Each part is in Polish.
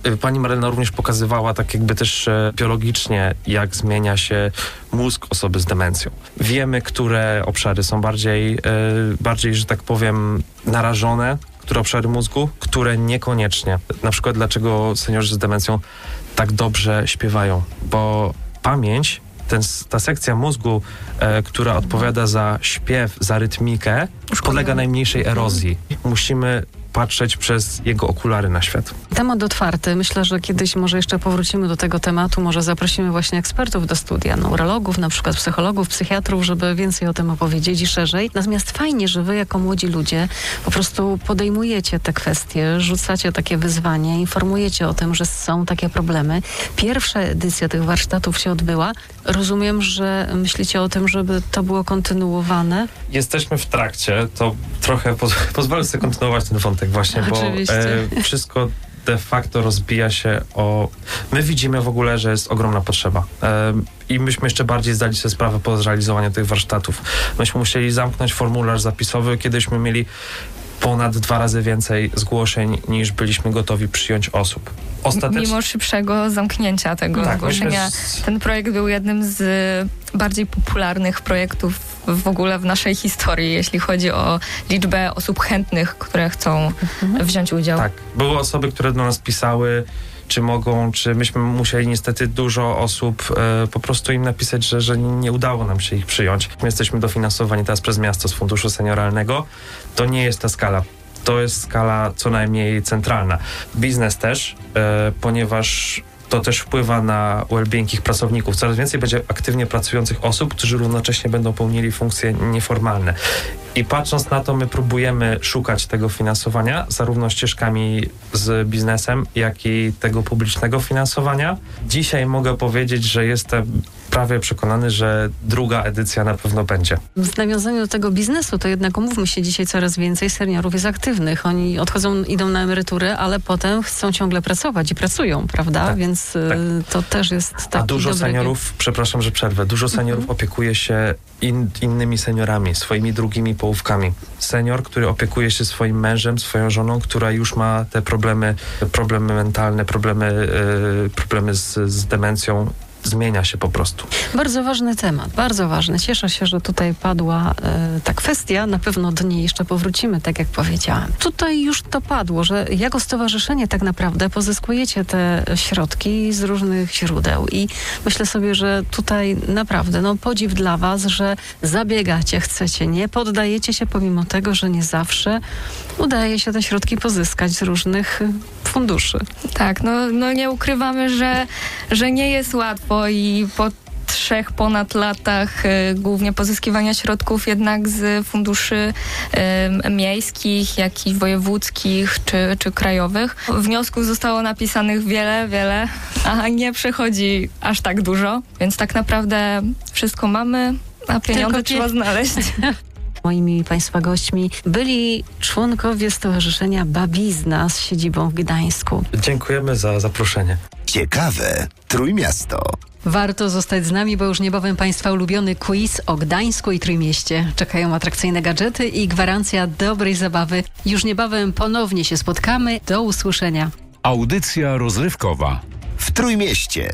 Pani Marlena również pokazywała tak jakby też biologicznie, jak zmienia się mózg osoby z demencją. Wiemy, które obszary są bardziej, że tak powiem, narażone, które obszary mózgu, które niekoniecznie. Na przykład dlaczego seniorzy z demencją tak dobrze śpiewają, bo pamięć, ta sekcja mózgu, która odpowiada za śpiew, za rytmikę, podlega najmniejszej erozji. Musimy patrzeć przez jego okulary na świat. Temat otwarty. Myślę, że kiedyś może jeszcze powrócimy do tego tematu. Może zaprosimy właśnie ekspertów do studia, neurologów, na przykład psychologów, psychiatrów, żeby więcej o tym opowiedzieli szerzej. Natomiast fajnie, że wy jako młodzi ludzie po prostu podejmujecie te kwestie, rzucacie takie wyzwanie, informujecie o tym, że są takie problemy. Pierwsza edycja tych warsztatów się odbyła. Rozumiem, że myślicie o tym, żeby to było kontynuowane? Jesteśmy w trakcie. To trochę pozwolę sobie kontynuować ten wątek właśnie, bo wszystko de facto rozbija się o... My widzimy w ogóle, że jest ogromna potrzeba. I myśmy jeszcze bardziej zdali sobie sprawę po zrealizowaniu tych warsztatów. Myśmy musieli zamknąć formularz zapisowy, kiedyśmy mieli ponad 2 razy więcej zgłoszeń, niż byliśmy gotowi przyjąć osób. Mimo szybszego zamknięcia tego zgłoszenia, ten projekt był jednym z bardziej popularnych projektów w ogóle w naszej historii, jeśli chodzi o liczbę osób chętnych, które chcą wziąć udział. Tak, były osoby, które do nas pisały, czy mogą, czy myśmy musieli niestety dużo osób po prostu im napisać, że nie udało nam się ich przyjąć. My jesteśmy dofinansowani teraz przez miasto z funduszu senioralnego. To nie jest ta skala. To jest skala co najmniej centralna. Biznes też, ponieważ to też wpływa na well-being ich pracowników. Coraz więcej będzie aktywnie pracujących osób, którzy równocześnie będą pełnili funkcje nieformalne. I patrząc na to, my próbujemy szukać tego finansowania, zarówno ścieżkami z biznesem, jak i tego publicznego finansowania. Dzisiaj mogę powiedzieć, że jestem prawie przekonany, że druga edycja na pewno będzie. W nawiązaniu do tego biznesu, to jednak umówmy się, dzisiaj coraz więcej seniorów jest aktywnych. Oni odchodzą, idą na emeryturę, ale potem chcą ciągle pracować i pracują, prawda? Tak, więc to też jest taki A dużo seniorów, przepraszam, że przerwę, dużo seniorów opiekuje się innymi seniorami, swoimi drugimi połówkami. Senior, który opiekuje się swoim mężem, swoją żoną, która już ma te problemy mentalne, problemy z demencją, zmienia się po prostu. Bardzo ważny temat, bardzo ważny. Cieszę się, że tutaj padła ta kwestia. Na pewno do niej jeszcze powrócimy, tak jak powiedziałam. Tutaj już to padło, że jako stowarzyszenie tak naprawdę pozyskujecie te środki z różnych źródeł i myślę sobie, że tutaj naprawdę podziw dla was, że zabiegacie, chcecie, nie poddajecie się pomimo tego, że nie zawsze udaje się te środki pozyskać z różnych funduszy. Tak, nie ukrywamy, że nie jest łatwo i po 3 ponad latach głównie pozyskiwania środków jednak z funduszy miejskich, jak i wojewódzkich czy krajowych. Wniosków zostało napisanych wiele, a nie przychodzi aż tak dużo, więc tak naprawdę wszystko mamy, a pieniądze trzeba znaleźć. Moimi Państwa gośćmi byli członkowie Stowarzyszenia Babizna z siedzibą w Gdańsku. Dziękujemy za zaproszenie. Ciekawe Trójmiasto. Warto zostać z nami, bo już niebawem Państwa ulubiony quiz o Gdańsku i Trójmieście. Czekają atrakcyjne gadżety i gwarancja dobrej zabawy. Już niebawem ponownie się spotkamy. Do usłyszenia. Audycja rozrywkowa W Trójmieście.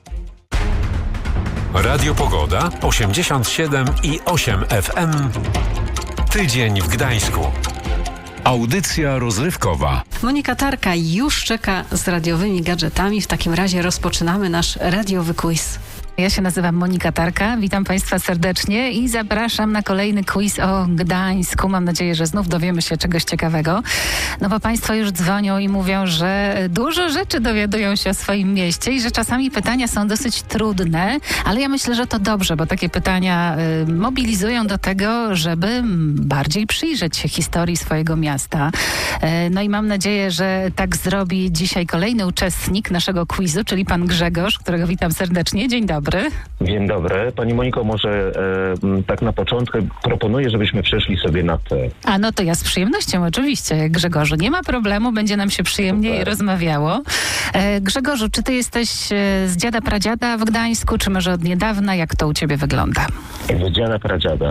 Radio Pogoda 87,8 FM. Tydzień w Gdańsku. Audycja rozrywkowa. Monika Tarka już czeka z radiowymi gadżetami. W takim razie rozpoczynamy nasz radiowy quiz. Ja się nazywam Monika Tarka, witam Państwa serdecznie i zapraszam na kolejny quiz o Gdańsku. Mam nadzieję, że znów dowiemy się czegoś ciekawego, bo Państwo już dzwonią i mówią, że dużo rzeczy dowiadują się o swoim mieście i że czasami pytania są dosyć trudne, ale ja myślę, że to dobrze, bo takie pytania mobilizują do tego, żeby bardziej przyjrzeć się historii swojego miasta. No i mam nadzieję, że tak zrobi dzisiaj kolejny uczestnik naszego quizu, czyli pan Grzegorz, którego witam serdecznie. Dzień dobry. Dzień dobry. Pani Moniko, może tak na początku proponuję, żebyśmy przeszli sobie na ty. A no to ja z przyjemnością, oczywiście, Grzegorzu. Nie ma problemu, będzie nam się przyjemniej rozmawiało. Grzegorzu, czy ty jesteś z dziada pradziada w Gdańsku, czy może od niedawna? Jak to u ciebie wygląda? Z dziada pradziada.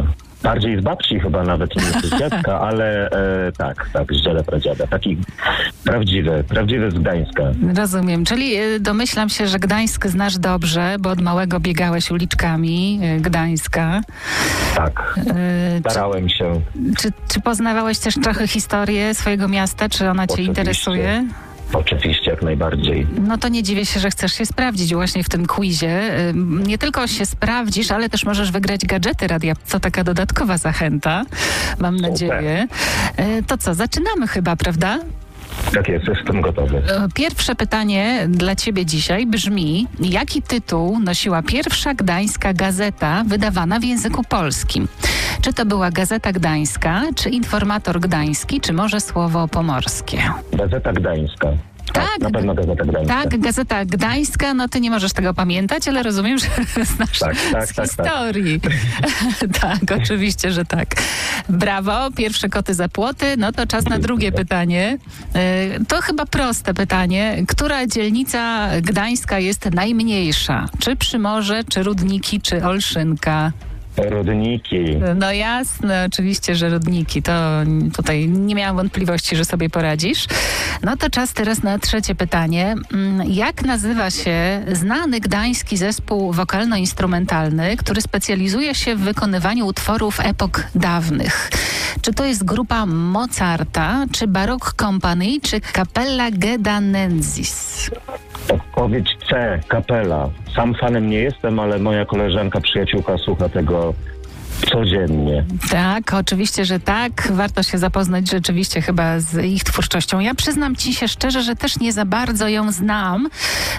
Bardziej z babci chyba nawet, nie z dziadka, ale tak, z dziada pradziada. Taki prawdziwy z Gdańska. Rozumiem, czyli domyślam się, że Gdańsk znasz dobrze, bo od małego biegałeś uliczkami Gdańska. Tak, starałem się. Czy poznawałeś też trochę historię swojego miasta? Czy ona cię interesuje? Oczywiście, jak najbardziej. No to nie dziwię się, że chcesz się sprawdzić właśnie w tym quizie. Nie tylko się sprawdzisz, ale też możesz wygrać gadżety radia. To taka dodatkowa zachęta, mam nadzieję. To co, zaczynamy chyba, prawda? Tak jest, jestem gotowy. Pierwsze pytanie dla ciebie dzisiaj brzmi: jaki tytuł nosiła pierwsza gdańska gazeta wydawana w języku polskim? Czy to była Gazeta Gdańska, czy Informator Gdański, czy może Słowo Pomorskie? Gazeta Gdańska. Tak, na pewno Gazeta Gdańska. Tak, Gazeta Gdańska, no ty nie możesz tego pamiętać, ale rozumiem, że znasz z historii. Tak, oczywiście, że tak. Brawo, pierwsze koty za płoty, no to czas na drugie pytanie. To chyba proste pytanie. Która dzielnica gdańska jest najmniejsza? Czy Przymorze, czy Rudniki, czy Olszynka? Rudniki. No jasne, oczywiście, że Rudniki. To tutaj nie miałam wątpliwości, że sobie poradzisz. No to czas teraz na trzecie pytanie. Jak nazywa się znany gdański zespół wokalno-instrumentalny, który specjalizuje się w wykonywaniu utworów epok dawnych? Czy to jest grupa Mozarta, czy Baroque Company, czy Capella Gedanensis? Odpowiedź C, kapela. Sam fanem nie jestem, ale moja koleżanka, przyjaciółka słucha tego codziennie. Tak, oczywiście, że tak. Warto się zapoznać rzeczywiście chyba z ich twórczością. Ja przyznam ci się szczerze, że też nie za bardzo ją znam,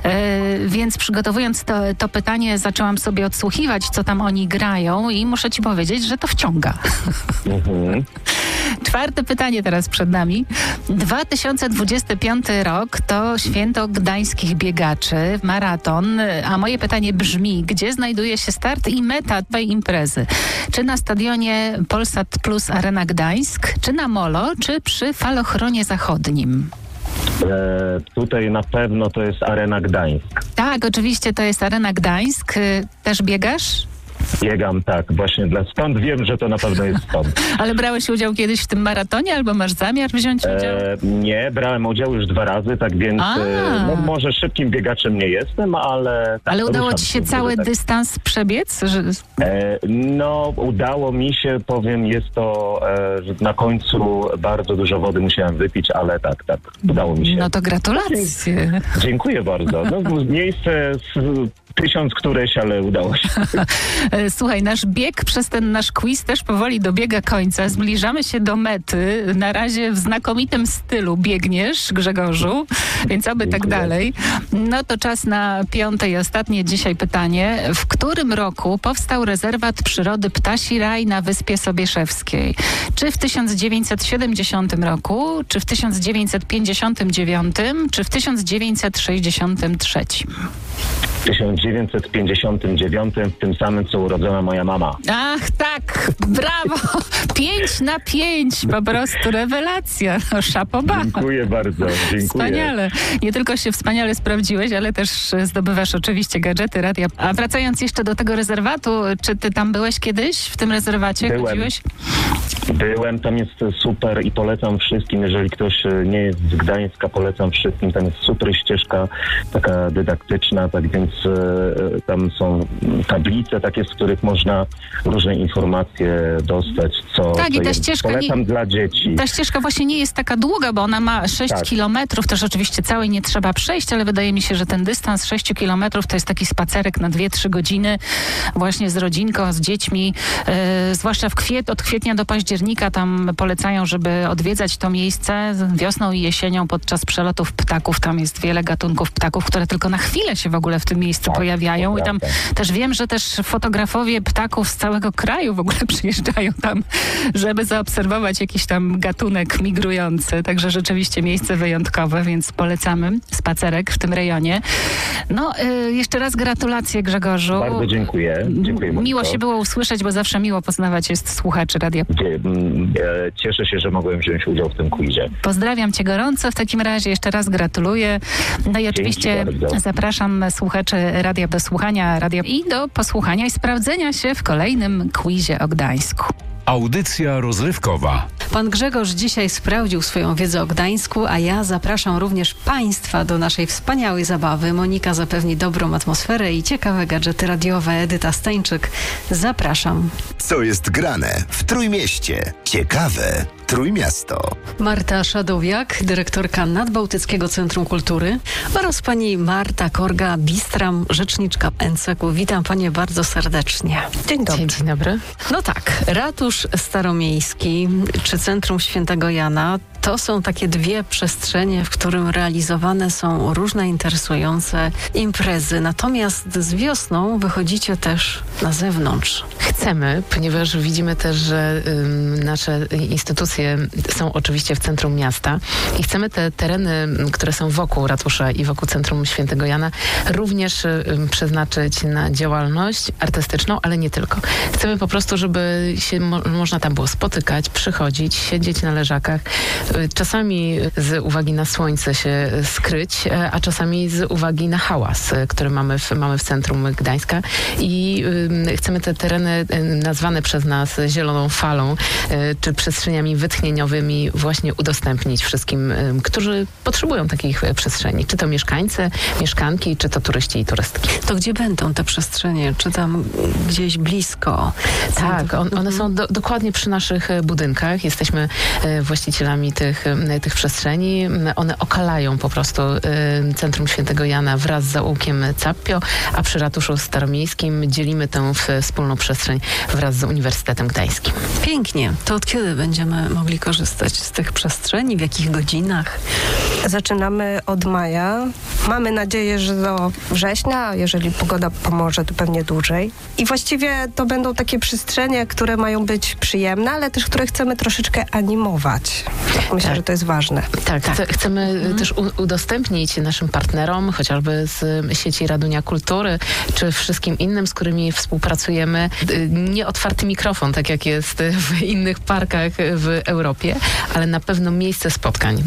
więc przygotowując to pytanie zaczęłam sobie odsłuchiwać, co tam oni grają i muszę ci powiedzieć, że to wciąga. Mhm. Czwarte pytanie teraz przed nami. 2025 rok to święto gdańskich biegaczy, maraton, a moje pytanie brzmi, gdzie znajduje się start i meta tej imprezy? Czy na stadionie Polsat Plus Arena Gdańsk, czy na Molo, czy przy Falochronie Zachodnim? Tutaj na pewno to jest Arena Gdańsk. Tak, oczywiście to jest Arena Gdańsk. Też biegasz? Biegam, tak, właśnie stąd wiem, że to na pewno jest stąd. Ale brałeś udział kiedyś w tym maratonie, albo masz zamiar wziąć udział? Nie, brałem udział już 2 razy, tak więc może szybkim biegaczem nie jestem, ale... Tak, ale udało ci się cały dystans przebiec? Udało mi się, powiem, jest to na końcu bardzo dużo wody musiałem wypić, ale tak, udało mi się. No to gratulacje. Dziękuję bardzo. Miejsce 1000 któreś, ale udało się. Słuchaj, nasz bieg przez ten nasz quiz też powoli dobiega końca. Zbliżamy się do mety. Na razie w znakomitym stylu biegniesz, Grzegorzu, więc oby tak dalej. No to czas na 5. i ostatnie dzisiaj pytanie. W którym roku powstał rezerwat przyrody Ptasi Raj na Wyspie Sobieszewskiej? Czy w 1970 roku, czy w 1959, czy w 1963? W 1959, w tym samym, co urodzona moja mama. Ach, tak, brawo! 5 na 5, po prostu rewelacja. No, szapoba. Dziękuję bardzo, dziękuję. Wspaniale. Nie tylko się wspaniale sprawdziłeś, ale też zdobywasz oczywiście gadżety, radia. A wracając jeszcze do tego rezerwatu, czy ty tam byłeś kiedyś w tym rezerwacie? Byłem, tam jest super i polecam wszystkim, jeżeli ktoś nie jest z Gdańska, polecam wszystkim, tam jest super ścieżka, taka dydaktyczna, tak więc tam są tablice takie, z których można różne informacje dostać, tak, i ta ścieżka polecam dla dzieci. Ta ścieżka właśnie nie jest taka długa, bo ona ma 6 kilometrów, też oczywiście całej nie trzeba przejść, ale wydaje mi się, że ten dystans 6 kilometrów to jest taki spacerek na 2-3 godziny właśnie z rodzinką, z dziećmi, zwłaszcza od kwietnia do października tam polecają, żeby odwiedzać to miejsce wiosną i jesienią podczas przelotów ptaków. Tam jest wiele gatunków ptaków, które tylko na chwilę się w ogóle w tym miejscu pojawiają i tam też wiem, że też fotografowie ptaków z całego kraju w ogóle przyjeżdżają tam, żeby zaobserwować jakiś tam gatunek migrujący. Także rzeczywiście miejsce wyjątkowe, więc polecamy spacerek w tym rejonie. No, jeszcze raz gratulacje, Grzegorzu. Bardzo dziękuję. Dziękuję, miło się było usłyszeć, bo zawsze miło poznawać jest słuchaczy radia. Cieszę się, że mogłem wziąć udział w tym quizie. Pozdrawiam cię gorąco. W takim razie jeszcze raz gratuluję. No i oczywiście zapraszam słuchaczy radia do słuchania radia i do posłuchania i sprawdzenia się w kolejnym quizie o Gdańsku. Audycja rozrywkowa. Pan Grzegorz dzisiaj sprawdził swoją wiedzę o Gdańsku, a ja zapraszam również Państwa do naszej wspaniałej zabawy. Monika zapewni dobrą atmosferę i ciekawe gadżety radiowe. Edyta Stańczyk, zapraszam. Co jest grane w Trójmieście? Ciekawe Trójmiasto. Marta Szadowiak, dyrektorka Nadbałtyckiego Centrum Kultury oraz pani Marta Korga-Bistram, rzeczniczka NCK-u. Witam panie bardzo serdecznie. Dzień dobry. Dzień dobry. No tak, Ratusz Staromiejski czy Centrum Świętego Jana to są takie dwie przestrzenie, w którym realizowane są różne interesujące imprezy. Natomiast z wiosną wychodzicie też na zewnątrz. Chcemy, ponieważ widzimy też, że nasze instytucje są oczywiście w centrum miasta i chcemy te tereny, które są wokół ratusza i wokół Centrum Świętego Jana również przeznaczyć na działalność artystyczną, ale nie tylko. Chcemy po prostu, żeby się można tam było spotykać, przychodzić, siedzieć na leżakach, czasami z uwagi na słońce się skryć, a czasami z uwagi na hałas, który mamy w centrum Gdańska i chcemy te tereny nazwane przez nas zieloną falą, czy przestrzeniami wytchnieniowymi właśnie udostępnić wszystkim, którzy potrzebują takich przestrzeni. Czy to mieszkańcy, mieszkanki, czy to turyści i turystki. To gdzie będą te przestrzenie? Czy tam gdzieś blisko? Tak, one są dokładnie przy naszych budynkach. Jesteśmy właścicielami tych przestrzeni. One okalają po prostu Centrum Świętego Jana wraz z zaułkiem Cappio, a przy Ratuszu Staromiejskim dzielimy tę wspólną przestrzeń wraz z Uniwersytetem Gdańskim. Pięknie. To od kiedy będziemy mogli korzystać z tych przestrzeni? W jakich godzinach? Zaczynamy od maja. Mamy nadzieję, że do września, jeżeli pogoda pomoże, to pewnie dłużej. I właściwie to będą takie przestrzenie, które mają być przyjemne, ale też które chcemy troszeczkę animować. Myślę, że to jest ważne. Tak. Chcemy też udostępnić naszym partnerom, chociażby z sieci Radunia Kultury, czy wszystkim innym, z którymi współpracujemy, nieotwarty mikrofon, tak jak jest w innych parkach w Europie, ale na pewno miejsce spotkań.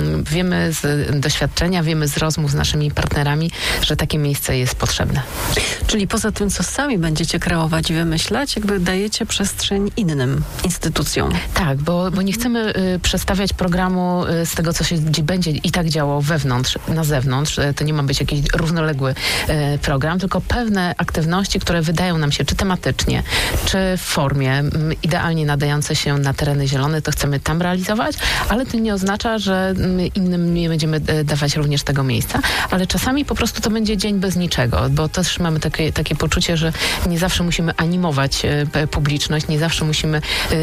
Wiemy z doświadczenia, wiemy z rozmów z naszymi partnerami, że takie miejsce jest potrzebne. Czyli poza tym, co sami będziecie kreować i wymyślać, jakby dajecie przestrzeń innym instytucjom. Tak, bo nie chcemy przestawiać programu z tego, co się będzie i tak działo wewnątrz, na zewnątrz. To nie ma być jakiś równoległy program, tylko pewne aktywności, które wydają nam się czy tematycznie, czy w formie idealnie nadające się na tereny zielone, to chcemy tam realizować, ale to nie oznacza, że innym nie będziemy dawać również tego miejsca, ale czasami po prostu to będzie dzień bez niczego, bo też mamy takie poczucie, że nie zawsze musimy animować publiczność, nie zawsze musimy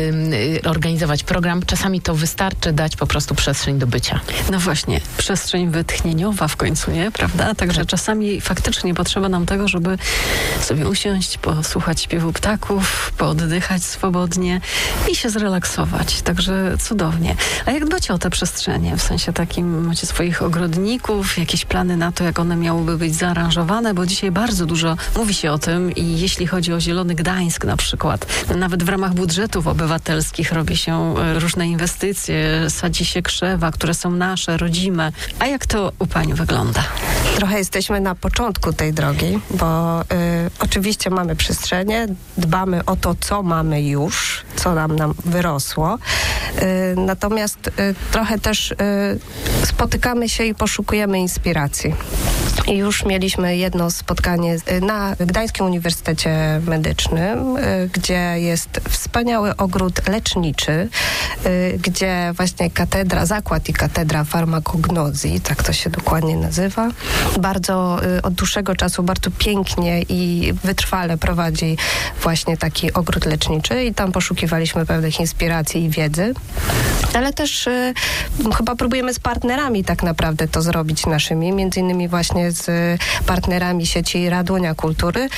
organizować program. Czasami to wystarczy dać po prostu przestrzeń do bycia. No właśnie, przestrzeń wytchnieniowa w końcu, nie? Prawda? Także czasami faktycznie potrzeba nam tego, żeby sobie usiąść, posłuchać śpiewu ptaków, pooddychać swobodnie i się zrelaksować. Także cudownie. A jak dbacie o te przestrzenie? W sensie takim, macie swoich ogrodników, jakieś plany na to, jak one miałyby być zaaranżowane, bo dzisiaj bardzo dużo mówi się o tym i jeśli chodzi o Zielony Gdańsk na przykład, nawet w ramach budżetów obywatelskich robi się różne inwestycje, sadzi się krzewa, które są nasze, rodzime. A jak to u pani wygląda? Trochę jesteśmy na początku tej drogi, bo oczywiście mamy przestrzenie, dbamy o to, co mamy już, co nam wyrosło. Natomiast trochę też spotykamy się i poszukujemy inspiracji. I już mieliśmy jedno spotkanie na Gdańskim Uniwersytecie Medycznym, gdzie jest wspaniały ogród leczniczy, gdzie właśnie zakład i katedra farmakognozji, tak to się dokładnie nazywa, bardzo od dłuższego czasu bardzo pięknie i wytrwale prowadzi właśnie taki ogród leczniczy i tam poszukiwaliśmy pewnych inspiracji i wiedzy, ale też chyba próbujemy z partnerami tak naprawdę to zrobić naszymi, między innymi właśnie z partnerami sieci Radunia Kultury,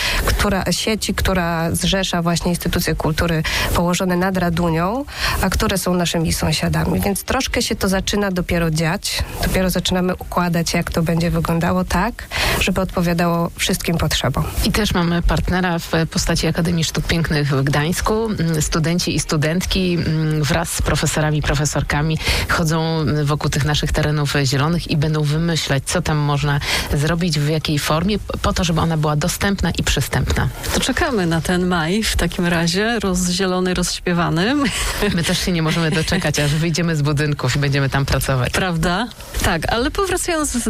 która zrzesza właśnie instytucje kultury położone nad Radunią, a które są naszymi sąsiadami. Więc troszkę się to zaczyna dopiero dziać. Dopiero zaczynamy układać, jak to będzie wyglądało tak, żeby odpowiadało wszystkim potrzebom. I też mamy partnera w postaci Akademii Sztuk Pięknych w Gdańsku. Studenci i studentki wraz z profesorami i profesorkami chodzą wokół tych naszych terenów zielonych i będą wymyślać, co tam można zrobić, w jakiej formie, po to, żeby ona była dostępna i przystępna. To czekamy na ten maj w takim razie, rozzielony, rozśpiewany. My też się nie możemy doczekać, aż wyjdziemy z budynków i będziemy tam pracować. Prawda? Tak, ale powracając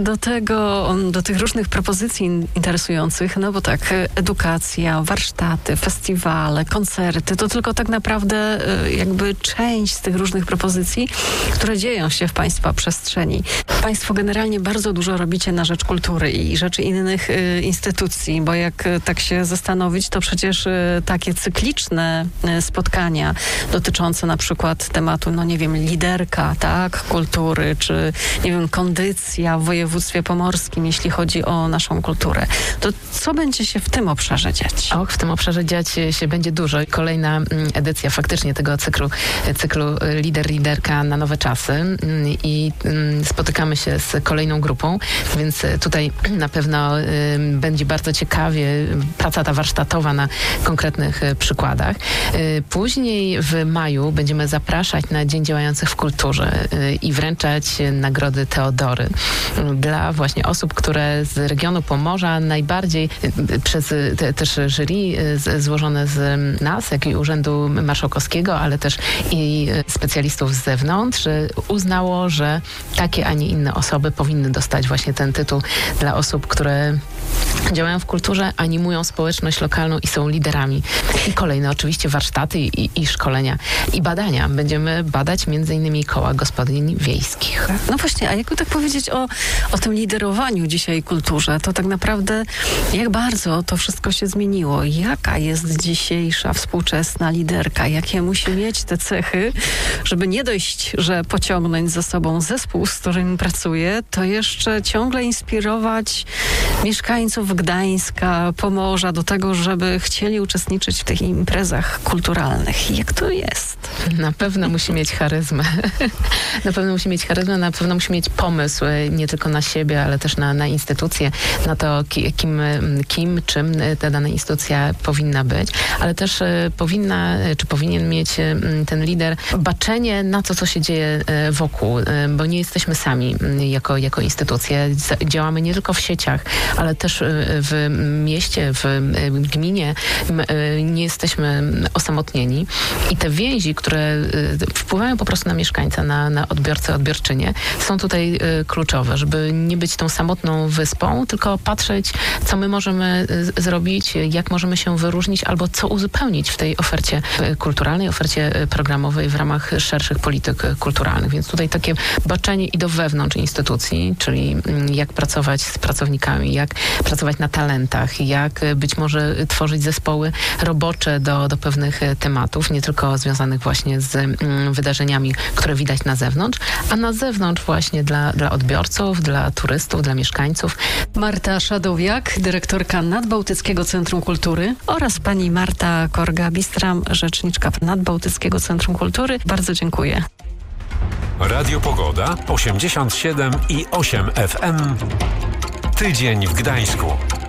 do tych różnych propozycji interesujących, no bo tak, edukacja, warsztaty, festiwale, koncerty, to tylko tak naprawdę jakby część z tych różnych propozycji, które dzieją się w Państwa przestrzeni. Państwo generalnie bardzo dużo robicie na rzecz kultury i rzeczy innych instytucji, bo jak tak się zastanowić, to przecież takie cykliczne spotkania dotyczące na przykład tematu, no nie wiem, liderka, tak, kultury, czy nie wiem, kondycja w województwie pomorskim, jeśli chodzi o naszą kulturę. To co będzie się w tym obszarze dziać? W tym obszarze dziać się będzie dużo. Kolejna edycja faktycznie tego cyklu Liderka na nowe czasy i spotykamy się z kolejną grupą, więc tutaj na pewno będzie bardzo ciekawie praca ta warsztatowa na konkretnych przykładach. Później w maju będziemy zapraszać na Dzień Działających w Kulturze i wręczać nagrody Teodory dla właśnie osób, które z regionu Pomorza najbardziej przez też jury złożone z nas, jak i Urzędu Marszałkowskiego, ale też i specjalistów z zewnątrz, uznało, że takie, a nie inne osoby powinny dostać właśnie ten tytuł dla osób, które działają w kulturze, animują społeczność lokalną i są liderami. I kolejne oczywiście warsztaty i szkolenia i badania. Będziemy badać m.in. koła gospodyń wiejskich. No właśnie, a jakby tak powiedzieć o tym liderowaniu dzisiaj kulturze, to tak naprawdę jak bardzo to wszystko się zmieniło? Jaka jest dzisiejsza współczesna liderka? Jakie musi mieć te cechy, żeby nie dość, że pociągnąć za sobą zespół, z którym pracuje, to jeszcze ciągle inspirować mieszkańców Gdańska, Pomorza do tego, żeby chcieli uczestniczyć w tych imprezach kulturalnych. Jak to jest? Na pewno musi mieć charyzmę. Na pewno musi mieć charyzmę, na pewno musi mieć pomysł nie tylko na siebie, ale też na instytucje, na to, czym ta dana instytucja powinna być, ale też powinien mieć ten lider baczenie na to, co się dzieje wokół, bo nie jesteśmy sami jako instytucje. Działamy nie tylko w sieciach, ale też w mieście, w gminie. Nie jesteśmy osamotnieni i te więzi, które wpływają po prostu na mieszkańca, na odbiorcę, odbiorczynię, są tutaj kluczowe, żeby nie być tą samotną wyspą, tylko patrzeć, co my możemy zrobić, jak możemy się wyróżnić, albo co uzupełnić w tej ofercie kulturalnej, ofercie programowej w ramach szerszych polityk kulturalnych. Więc tutaj takie baczenie i do wewnątrz instytucji, czyli jak pracować z pracownikami, jak pracować na talentach, jak być może tworzyć zespoły robocze do pewnych tematów, nie tylko związanych właśnie z wydarzeniami, które widać na zewnątrz, a na zewnątrz właśnie dla odbiorców, dla turystów, dla mieszkańców. Marta Szadowiak, dyrektorka Nadbałtyckiego Centrum Kultury oraz pani Marta Korga-Bistram, rzeczniczka Nadbałtyckiego Centrum Kultury. Bardzo dziękuję. Radio Pogoda 87,8 FM. Tydzień w Gdańsku.